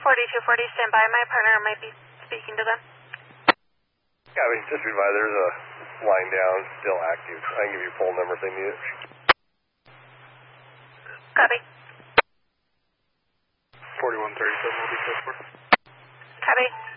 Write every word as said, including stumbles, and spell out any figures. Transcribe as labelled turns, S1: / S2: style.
S1: forty-two forty, stand by. My partner might be speaking to them.
S2: Yeah, I mean, just be advised, there's a line down, still active. I can give you a poll number if they need it.
S1: Copy.
S2: forty-one thirty-seven will be code for.
S1: Copy.